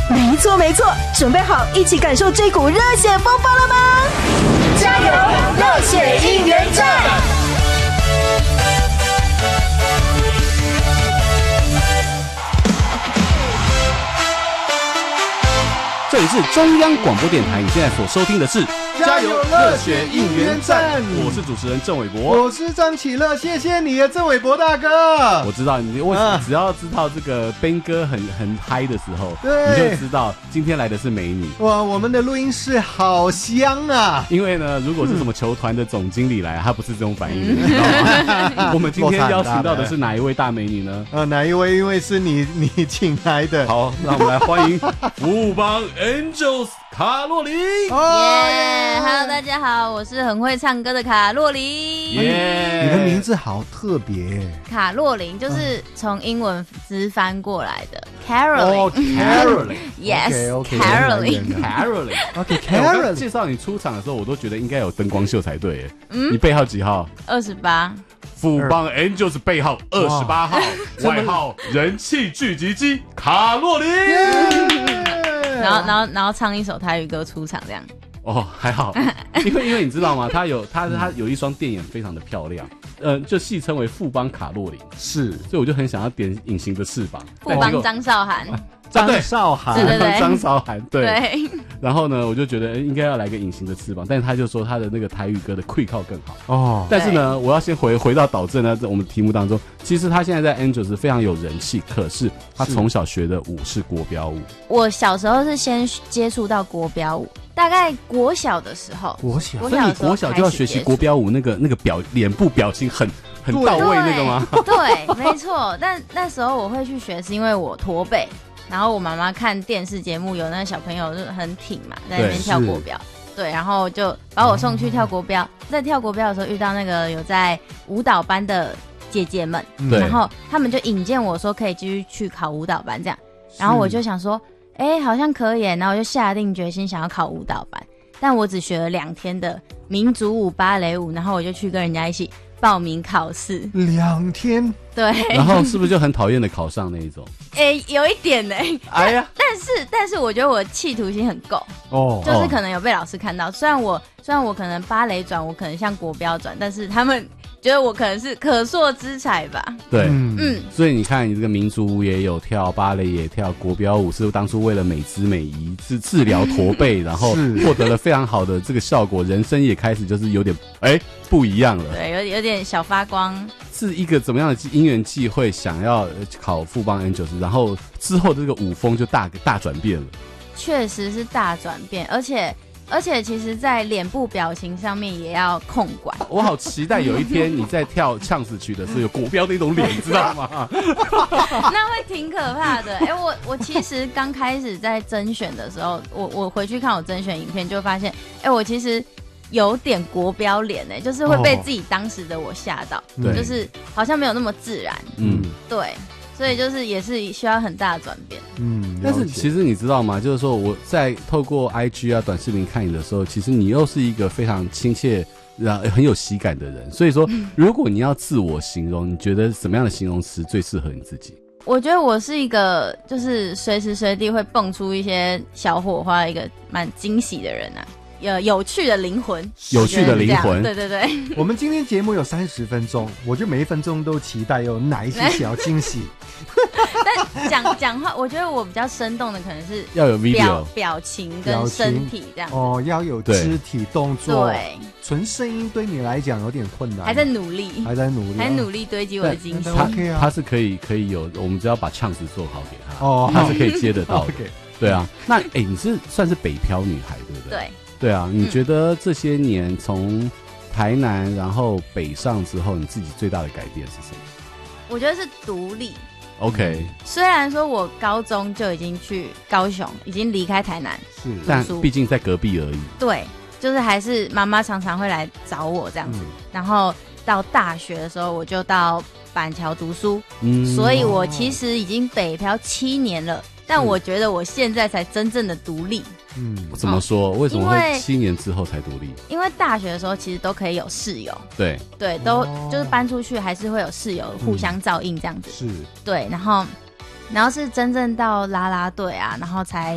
没错没错，准备好一起感受这股热血风暴了吗？加油，热血应援站！ 这里是中央广播电台，你现在所收听的是加油热血应援站， 我是主持人郑伟博， 我是张启乐，谢谢你啊，郑伟博大哥。 我知道你，我只要知道这个 Ben 哥很嗨的时候， 对， 你就知道今天来的是美女。 哇，我们的录音室好香啊！ 因为呢，如果是什么球团的总经理来，他不是这种反应的，你知道吗？我们今天邀请到的是哪一位大美女呢？ 哪一位？因为是你请来的。 好，那我们来欢迎富邦 Angels 卡洛琳。 Hello， 大家好，我是很会唱歌的卡洛琳。 你的名字好特别。 卡洛琳就是从英文直翻过来的 Caroline。 哦 Caroline。Yes，Caroline。 OK，Caroline。 介绍你出场的时候，我都觉得应该有灯光秀才对耶。你背号几号 ？28。 富邦 Angels 背号28号，外號人气聚集机卡洛琳。 然后唱一首台语歌出场这样。 哦，还好，因为你知道吗？他有一双电眼非常的漂亮，就戏称为富邦卡洛琳， 是， 所以我就很想要点隐形的翅膀。 富邦张韶涵。 张韶涵， 对， 张韶涵， 对。 然后呢，我就觉得应该要来个隐形的翅膀，但是他就说他的那个台语歌的quick靠更好哦。 但是呢，我要先回到导正呢，在我们题目当中，其实他现在在 Angels 非常有人气，可是他从小学的舞是国标舞。 我小时候是先接触到国标舞，大概国小的时候。 所以你国小就要学习国标舞那个脸部表情很到位那个吗？ 对，没错。但那时候我会去学，是因为我驼背。然后我妈妈看电视节目，有那个小朋友就很挺嘛，在那边跳国标，对，然后就把我送去跳国标。在跳国标的时候，遇到那个有在舞蹈班的姐姐们，然后他们就引荐我说可以继续去考舞蹈班这样。然后我就想说，好像可以，然后我就下定决心想要考舞蹈班。但我只学了2天的民族舞、芭蕾舞，然后我就去跟人家一起报名考试 2天， 对， 然后是不是就很讨厌的考上那一种？ 有一点呢。 哎呀， 但是我觉得我企图心很够哦，就是可能有被老师看到。虽然我可能芭蕾转，我可能像国标转，但是他们觉得我可能是可塑之才吧。 对，所以你看，你这个民族舞也有跳，芭蕾也跳，国标舞是当初为了美姿美仪，是治疗驼背，然后获得了非常好的这个效果，人生也开始就是有点不一样了。 对，有点小发光。 是一个怎么样的因缘际会，想要考富邦 Angels， 然后之后这个舞风就大转变了。 确实是大转变，而且其实在脸部表情上面也要控管。 我好期待有一天你在跳呛死曲的时候有国标那种脸，你知道吗？ 那会挺可怕的。我其实刚开始在甄选的时候，我回去看我甄选影片，就发现我其实有点国标脸就是会被自己当时的我吓到，就是好像没有那么自然。对。所以就是也是需要很大的转变。 但是其实你知道吗？就是说我在透过 IG 啊短视频看你的时候，其实你又是一个非常亲切、很有喜感的人。所以说，如果你要自我形容，你觉得什么样的形容词最适合你自己？ 我觉得我是一个就是随时随地会蹦出一些小火花的一个蛮惊喜的人啊。有趣的灵魂， 有趣的灵魂， 对对对。 我们今天节目有30分钟，我觉得每一分钟都期待有哪一些小惊喜。 但讲话，我觉得我比较生动的可能是要有 video 表情跟身体这样哦，要有肢体动作。 对， 纯声音对你来讲有点困难， 还在努力堆积我的惊喜。 他是可以有，我们只要把呛子做好给他，他是可以接得到的。对啊，那你是算是北漂女孩对不对？对啊，你觉得这些年从台南然后北上之后，你自己最大的改变是什么？ 我觉得是独立。 OK， 虽然说我高中就已经去高雄，已经离开台南， 但毕竟在隔壁而已。 对，就是还是妈妈常常会来找我这样子。然后到大学的时候，我就到板桥读书，所以我其实已经北漂7年了。但我觉得我现在才真正的独立。 怎么说？为什么会7年之后才独立？ 因为大学的时候其实都可以有室友， 对， 都就是搬出去还是会有室友互相照应这样子。 是， 对，然后是真正到啦啦队啊，然后才